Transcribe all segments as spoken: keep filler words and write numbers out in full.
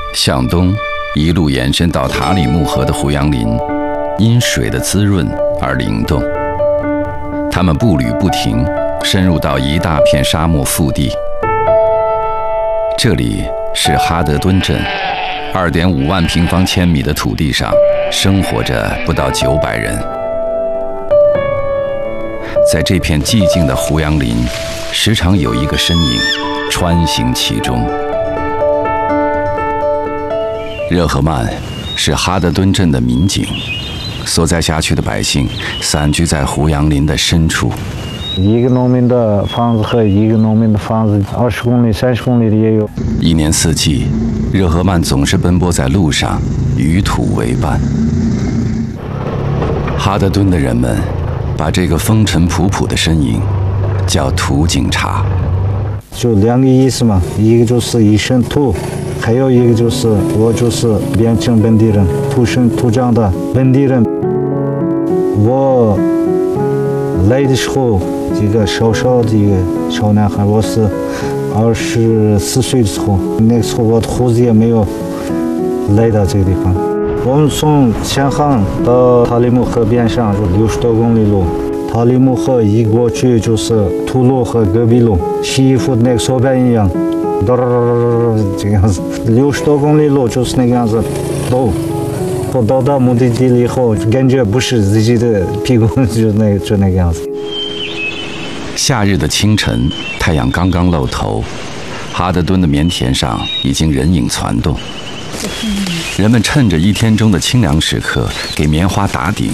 向东一路延伸到塔里木河的胡杨林，因水的滋润而灵动。他们步履不停，深入到一大片沙漠腹地。这里是哈德敦镇，二点五万平方千米的土地上生活着不到九百人。在这片寂静的胡杨林，时常有一个身影穿行其中。热赫曼是哈德敦镇的民警，所在辖区的百姓散居在胡杨林的深处。 一个农民的房子和一个农民的房子，二十公里、三十公里的也有。 一年四季，热赫曼总是奔波在路上，与土为伴。哈德敦的人们把这个风尘仆仆的身影叫土警察。 就两个意思嘛，一个就是一身土，还有一个就是我就是变成本地人，土生土长的本地人。我来的时候，这个小小的一个小男孩，我是二十四岁的时候，那个时候我的胡子也没有来到这个地方。我们从前航到塔里木河边上就六十多公里路。塔里木河一过去就是土路和戈壁路，西服那个手板一样，这个样子，六十多公里路就是那个样子走。我到达目的地了以后，感觉不是自己的屁股，就那就那个样子。 夏日的清晨，太阳刚刚露头，哈德敦的棉田上已经人影攒动。人们趁着一天中的清凉时刻，给棉花打顶。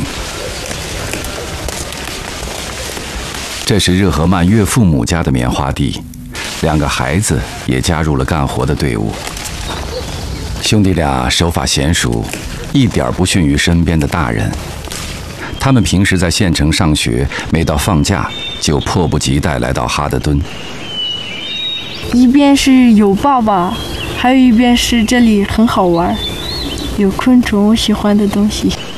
这是热赫曼岳父母家的棉花地，两个孩子也加入了干活的队伍。兄弟俩手法娴熟，一点不逊于身边的大人。他们平时在县城上学，每到放假就迫不及待来到哈德敦。 一边是有爸爸，还有一边是这里很好玩，有昆虫，我喜欢的东西。